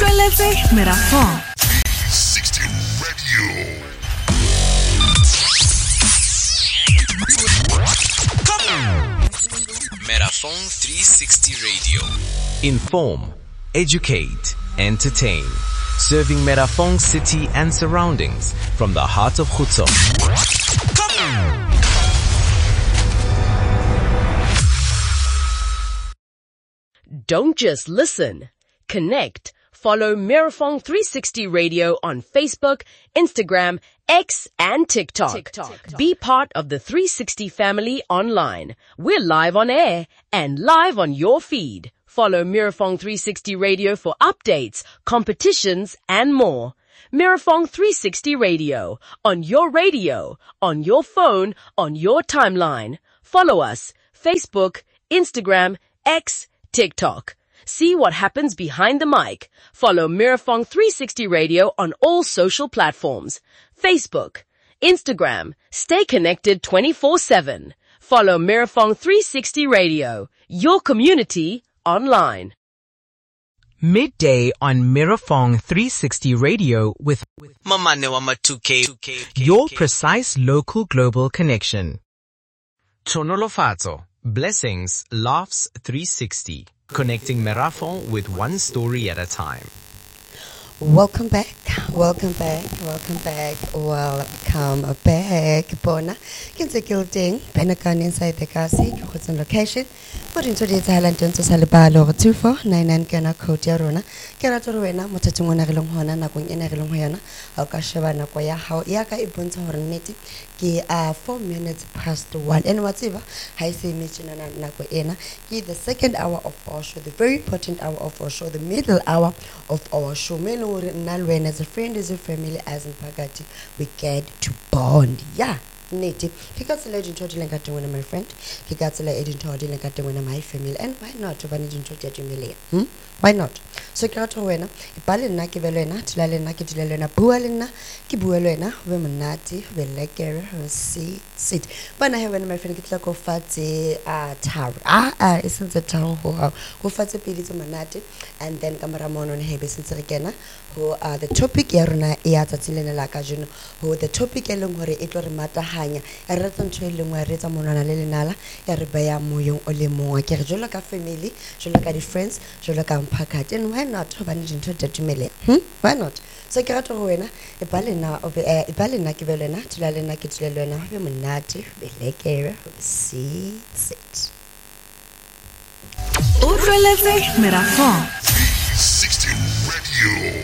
Utlweletse Merafong 360 Radio. Merafong 360 Radio. Inform, educate, entertain. Serving Merafong city and surroundings from the heart of Khutso. Don't just listen. Connect. Follow Merafong 360 Radio on Facebook, Instagram, X, and TikTok. Be part of the 360 family online. We're live on air and live on your feed. Follow Merafong 360 Radio for updates, competitions, and more. Merafong 360 Radio. On your phone, on your timeline. Follow us. Facebook, Instagram, X, TikTok. See what happens behind the mic. Follow Merafong 360 Radio on all social platforms. Facebook, Instagram. Stay connected 24/7. Follow Merafong 360 Radio. Your community online. Midday on Merafong 360 Radio with Mamane wa ma-2K. your precise local global connection. Chonolofatso, blessings, laughs 360. Connecting Merafong with one story at a time. Welcome back. Welcome back. Bona. Kinse Gilding, Penakan inside the Kasi, Hudson location. But into the Thailand to Salibalo 2499 Kana Kotiarona, Keratorena, Motatumona Longhona, Nakun Enerilongana, Alkashavana Koya, how Yaka Ibunta Horneti, Ki 4 minutes past 1. And whatever, I say Michina Nakoena, Ki the second hour of our show, the very important hour of our show, the middle hour of our show. Melo Nalwen as a friend, as a family, as in Pagati, we get to bond. Yeah. Native. He got the legend to one of my friend. He got the legend to one of my family. And why not to manage to get you Why not? So Kratowena, Ipalina, Kivelena, Tilalena, Kitilena, Bualina, Kibuelena, Womenati, Veleker, sit. But I have one of my friend Kitlako Fati Tar. Isn't the town who Fati Pidito Manati, and then Kamaramon on Hebes again, who are the topic Yaruna Iatatilena Lakajuno, who the topic Elongore Etormata Hanya, a return to Lumarita Monana Lelinala, Yaribaya Moyon Olemo, Kerjolaka family, Jolaka friends, Jolaka Packet, and why not managing to million? Why not? So Kratowena, Ipalina Kivelena, Tilalena Kitlena, Womenati, Belekere, sit. Utlweletse Merafong 360 Radio.